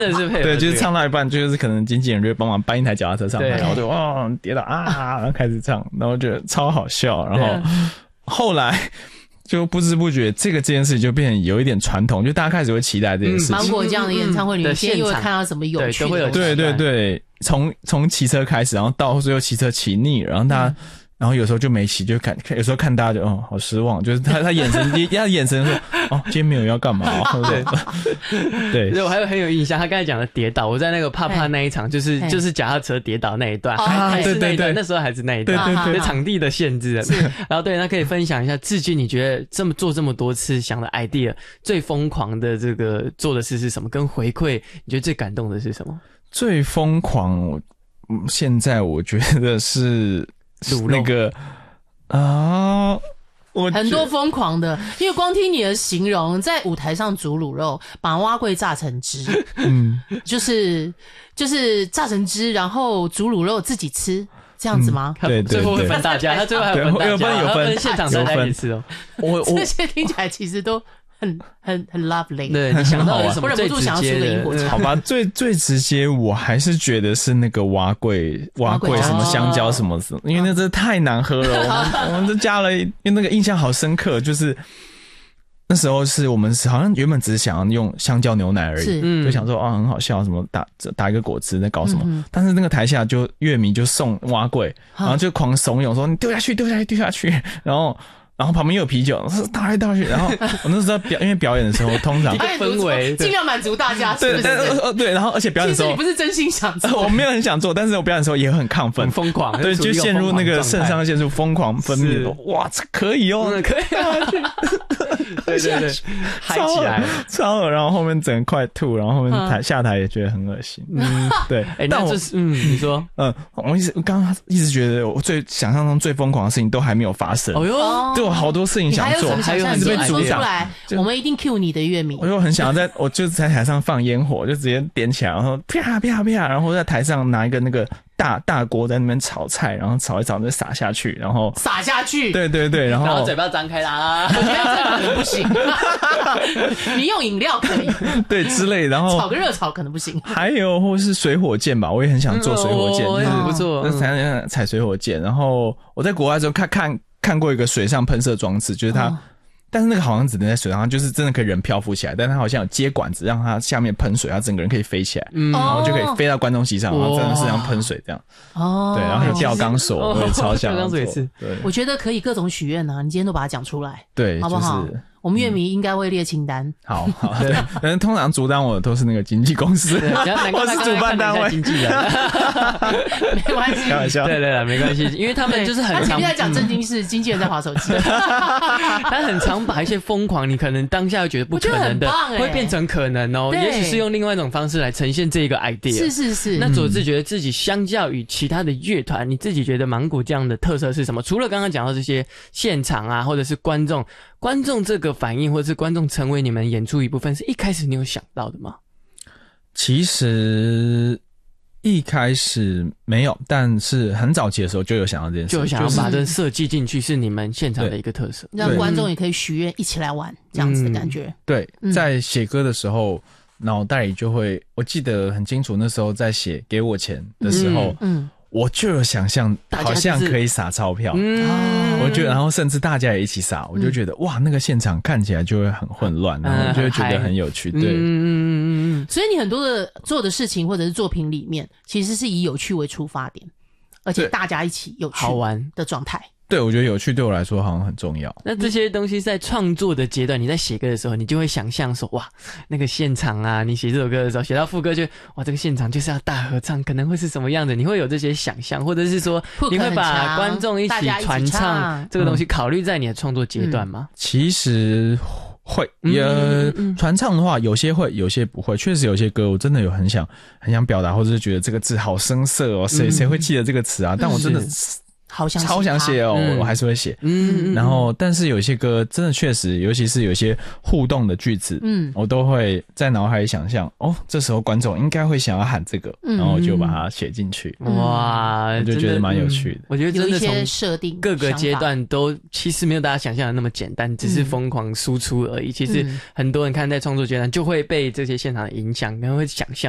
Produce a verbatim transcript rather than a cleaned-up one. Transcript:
真的是配合。 对，就是唱到一半，就是可能经纪人就会帮忙搬一台脚踏车上来，然后就哇跌倒啊，然后开始唱，然后觉得超好笑，然后后来。就不知不觉，这个这件事情就变成有一点传统，就大家开始会期待这件事情。 芒果这样的演唱会里面，今天又会看到什么有趣的？ 对对对，从从骑车开始，然后到最后骑车骑腻了，然后大家。嗯然后有时候就没骑，就看，有时候看大家就哦，好失望，就是他他眼神，他眼神说，哦，今天没有要干嘛？对对对，我还有很有印象，他刚才讲的跌倒，我在那个怕怕那一场，就是就是脚踏车跌倒那一段，还还是那一段，那时候还是那一段， 对对对， 场地的限制。然后对，那可以分享一下，至今你觉得这么做这么多次想的 idea 最疯狂的这个做的事是什么？跟回馈，你觉得最感动的是什么？ 最疯狂，现在我觉得是。那个啊，我很多疯狂的，因为光听你的形容，在舞台上煮卤肉，把蛙桂榨成汁，嗯，就是就是榨成汁，然后煮卤肉自己吃，这样子吗？ 嗯、对对对， 最后会分大家，他最后还有分大家， 有分有分， 现场大家一起吃哦。 我这些听起来其实都。很很很 lovely， 对，你想到了什么最直接的？ 好吧，最最直接，我还是觉得是那个蛙桂，蛙桂什么香蕉什么什么，因为那真的太难喝了，我们我们都加了，因为那个印象好深刻，就是那时候是我们好像原本只是想要用香蕉牛奶而已，就想说啊很好笑，什么打打一个果汁在搞什么，嗯、但是那个台下就乐迷就送蛙桂，然后就狂怂恿说你丢下去，丢下去，丢下去，然后。然后旁边又有啤酒，倒来倒去。然后我那时候表，因为表演的时候，通常一个氛围尽量满足大家，是不是？ 对，对，然后而且表演的时候， 其实你不是真心想做， 我没有很想做，但是我表演的时候也很亢奋、 很疯狂， 对，就陷入那个肾上腺素疯狂分泌的，哇，这可以哦， 可以啊，对对对，嗨起来， 超恶，然后后面整个快吐，然后后面台下台也觉得很恶心，嗯，对， 但我嗯，你说， 嗯，我一直刚刚一直觉得我最想象中最疯狂的事情都还没有发生， 哦哟， 对我好多事情想。 还有一直被阻挡， 我们一定 cue 你的乐迷。 我就很想要在，我就在台上放烟火，就直接点起来，然后啪啪啪，然后在台上拿一个那个大大锅在那边炒菜，然后炒一炒就撒下去，然后撒下去， 对对对，然后然后嘴巴张开啦， 我觉得这个可能不行，你用饮料可以， 对之类，然后炒个热炒可能不行， 还有或是水火箭吧，我也很想做水火箭，就是不错， 踩踩水火箭，然后我在国外的时候看看。看过一个水上喷射装置，就是它，哦、但是那个好像只能在水上，就是真的可以人漂浮起来，但是它好像有接管子，让它下面喷水，它整个人可以飞起来，嗯，然后就可以飞到观众席上，然后真的是这样喷水这样，哦，对，然后还有吊钢索，我也超想要做，对， 我觉得可以各种许愿啊，你今天都把它讲出来， 对， 好不好？ 就是我们乐迷应该会列清单。 好好，对，但是通常阻挡我的都是那个经纪公司，或是主办单位。 经纪人， 没关系， 开玩笑。 对对对，没关系，因为他们就是很常。 他前面在讲正经事，经纪人在滑手机。 他很常把一些疯狂，你可能当下会觉得不可能的，会变成可能哦。也许是用另外一种方式来呈现这一个 idea。 是是是。 那佐治觉得自己相较于其他的乐团，你自己觉得芒果这样的特色是什么？除了刚刚讲到这些现场啊，或者是观众。观众这个反应，或者是观众成为你们演出一部分，是一开始你有想到的吗？ 其实一开始没有，但是很早期的时候就有想到这件事， 就想要把这设计进去，是你们现场的一个特色， 让观众也可以许愿一起来玩这样子的感觉。 嗯、对，在写歌的时候，脑袋里就会，我记得很清楚，那时候在写《给我钱》的时候，嗯。嗯我就有想象，好像可以撒钞票，嗯，我觉得，然后甚至大家也一起撒，我就觉得、嗯、哇，那个现场看起来就会很混乱，然后就会觉得很有趣，对，嗯嗯嗯。所以你很多的做的事情或者是作品里面，其实是以有趣为出发点，而且大家一起有趣好玩的状态。 对，我觉得有趣对我来说好像很重要。 那这些东西在创作的阶段，你在写歌的时候，你就会想象说，哇，那个现场啊，你写这首歌的时候，写到副歌就，哇，这个现场就是要大合唱，可能会是什么样的？你会有这些想象，或者是说，你会把观众一起传唱这个东西考虑在你的创作阶段吗？ 嗯、其实会，也传唱的话，有些会，有些不会。确实有些歌我真的有很想很想表达，或者是觉得这个字好生涩哦，谁谁会记得这个词啊？但我真的。 好想超想写哦、嗯，我还是会写。嗯，然后但是有一些歌真的确实，尤其是有一些互动的句子，嗯，我都会在脑海里想象，哦，这时候观众应该会想要喊这个，嗯、然后我就把它写进去。哇，我就觉得蛮有趣的。 我觉得真的从设定各个阶段都其实没有大家想象的那么简单，只是疯狂输出而已。嗯、其实很多人看在创作阶段就会被这些现场的影响，可能会想象。